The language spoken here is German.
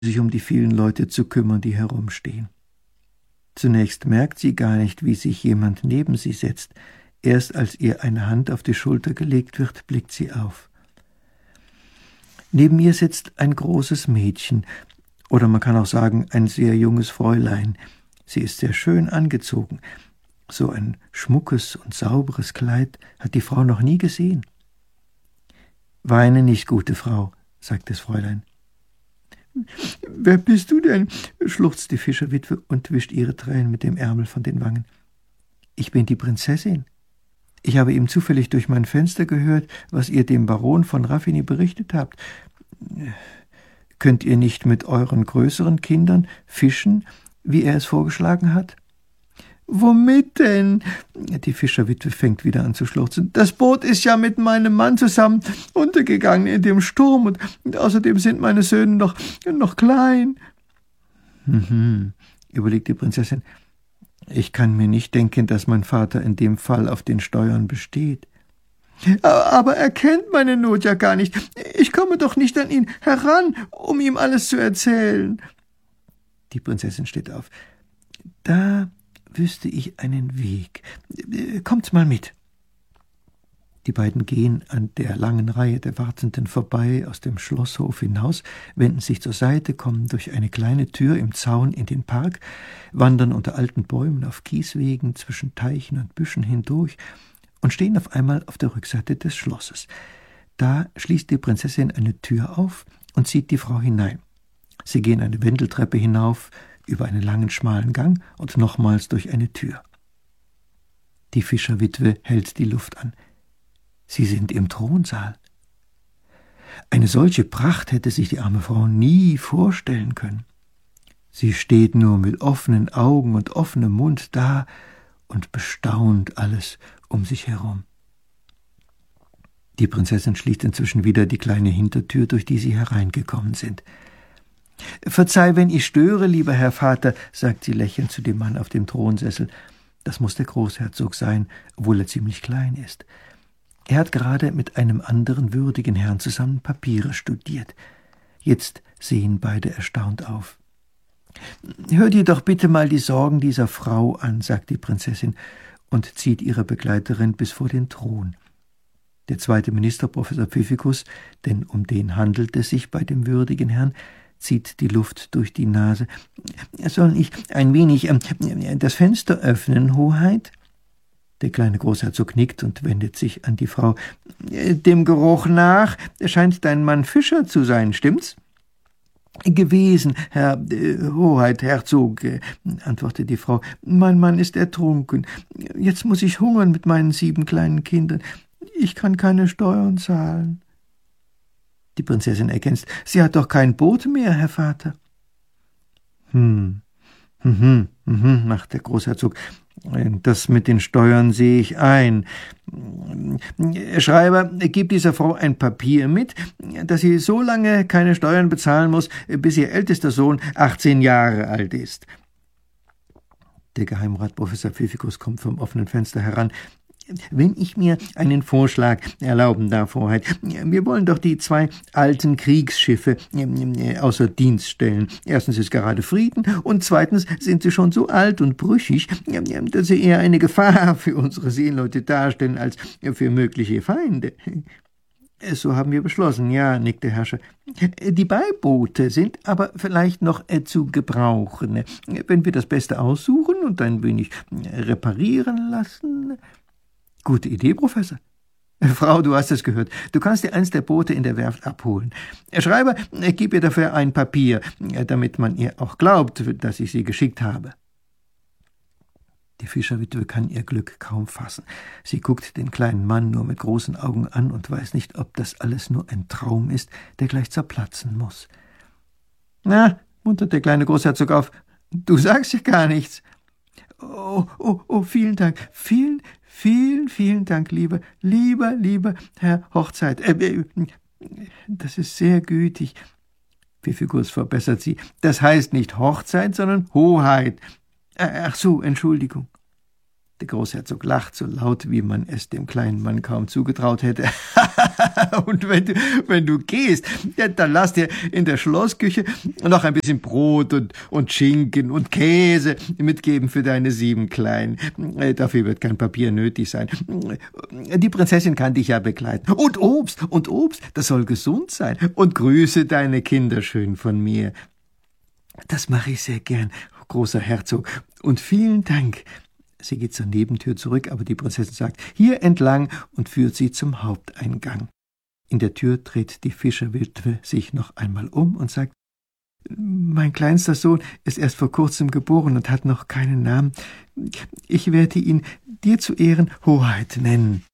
sich um die vielen Leute zu kümmern, die herumstehen. Zunächst merkt sie gar nicht, wie sich jemand neben sie setzt. Erst als ihr eine Hand auf die Schulter gelegt wird, blickt sie auf. Neben ihr sitzt ein großes Mädchen, oder man kann auch sagen, ein sehr junges Fräulein. Sie ist sehr schön angezogen. So ein schmuckes und sauberes Kleid hat die Frau noch nie gesehen. »Weine nicht, gute Frau«, sagt das Fräulein. »Wer bist du denn?« schluchzt die Fischerwitwe und wischt ihre Tränen mit dem Ärmel von den Wangen. »Ich bin die Prinzessin. Ich habe eben zufällig durch mein Fenster gehört, was ihr dem Baron von Raffigny berichtet habt. Könnt ihr nicht mit euren größeren Kindern fischen, wie er es vorgeschlagen hat?« »Womit denn?« Die Fischerwitwe fängt wieder an zu schluchzen. »Das Boot ist ja mit meinem Mann zusammen untergegangen in dem Sturm und außerdem sind meine Söhne noch klein.« Überlegt die Prinzessin. »Ich kann mir nicht denken, dass mein Vater in dem Fall auf den Steuern besteht.« »Aber er kennt meine Not ja gar nicht. Ich komme doch nicht an ihn heran, um ihm alles zu erzählen.« Die Prinzessin steht auf. »Da wüsste ich einen Weg. Kommt mal mit.« Die beiden gehen an der langen Reihe der Wartenden vorbei, aus dem Schlosshof hinaus, wenden sich zur Seite, kommen durch eine kleine Tür im Zaun in den Park, wandern unter alten Bäumen auf Kieswegen zwischen Teichen und Büschen hindurch und stehen auf einmal auf der Rückseite des Schlosses. Da schließt die Prinzessin eine Tür auf und zieht die Frau hinein. Sie gehen eine Wendeltreppe hinauf, über einen langen, schmalen Gang und nochmals durch eine Tür. Die Fischerwitwe hält die Luft an. Sie sind im Thronsaal. Eine solche Pracht hätte sich die arme Frau nie vorstellen können. Sie steht nur mit offenen Augen und offenem Mund da und bestaunt alles um sich herum. Die Prinzessin schließt inzwischen wieder die kleine Hintertür, durch die sie hereingekommen sind. »Verzeih, wenn ich störe, lieber Herr Vater«, sagt sie lächelnd zu dem Mann auf dem Thronsessel. Das muss der Großherzog sein, obwohl er ziemlich klein ist. Er hat gerade mit einem anderen würdigen Herrn zusammen Papiere studiert. Jetzt sehen beide erstaunt auf. »Hör dir doch bitte mal die Sorgen dieser Frau an«, sagt die Prinzessin und zieht ihre Begleiterin bis vor den Thron. Der zweite Minister, Professor Pfiffikus, denn um den handelt es sich bei dem würdigen Herrn, zieht die Luft durch die Nase. »Soll ich ein wenig das Fenster öffnen, Hoheit?« Der kleine Großherzog nickt und wendet sich an die Frau. »Dem Geruch nach scheint dein Mann Fischer zu sein, stimmt's?« »Gewesen, Herr Hoheit, Herzog«, antwortet die Frau. »Mein Mann ist ertrunken. Jetzt muss ich hungern mit meinen 7 kleinen Kindern. Ich kann keine Steuern zahlen.« Die Prinzessin ergänzt, »Sie hat doch kein Boot mehr, Herr Vater.« macht der Großherzog. »Das mit den Steuern sehe ich ein. Schreiber, gib dieser Frau ein Papier mit, dass sie so lange keine Steuern bezahlen muss, bis ihr ältester Sohn 18 Jahre alt ist.« Der Geheimrat Professor Pfiffikus kommt vom offenen Fenster heran. »Wenn ich mir einen Vorschlag erlauben darf, Hoheit. Wir wollen doch die 2 alten Kriegsschiffe außer Dienst stellen. Erstens ist gerade Frieden und zweitens sind sie schon so alt und brüchig, dass sie eher eine Gefahr für unsere Seeleute darstellen als für mögliche Feinde.« »So haben wir beschlossen, ja«, nickt der Herrscher. »Die Beiboote sind aber vielleicht noch zu gebrauchen. Wenn wir das Beste aussuchen und ein wenig reparieren lassen.« »Gute Idee, Professor.« »Frau, du hast es gehört. Du kannst dir eins der Boote in der Werft abholen. Schreiber, gib ihr dafür ein Papier, damit man ihr auch glaubt, dass ich sie geschickt habe.« Die Fischerwitwe kann ihr Glück kaum fassen. Sie guckt den kleinen Mann nur mit großen Augen an und weiß nicht, ob das alles nur ein Traum ist, der gleich zerplatzen muss. »Na«, muntert der kleine Großherzog auf, »du sagst ja gar nichts.« »Oh, vielen Dank, vielen Dank, lieber Herr Hochzeit. Das ist sehr gütig.« Pfiffikus verbessert sie. »Das heißt nicht Hochzeit, sondern Hoheit. Ach so, Entschuldigung.« Der Großherzog lacht so laut, wie man es dem kleinen Mann kaum zugetraut hätte. Und wenn du gehst, ja, dann lass dir in der Schlossküche noch ein bisschen Brot und Schinken und Käse mitgeben für deine 7 Kleinen. Dafür wird kein Papier nötig sein. Die Prinzessin kann dich ja begleiten. Und Obst, das soll gesund sein. Und grüße deine Kinder schön von mir. Das mache ich sehr gern, großer Herzog. Und vielen Dank. Sie geht zur Nebentür zurück, aber die Prinzessin sagt, hier entlang, und führt sie zum Haupteingang. In der Tür dreht die Fischerwitwe sich noch einmal um und sagt, mein kleinster Sohn ist erst vor kurzem geboren und hat noch keinen Namen. Ich werde ihn dir zu Ehren Hoheit nennen.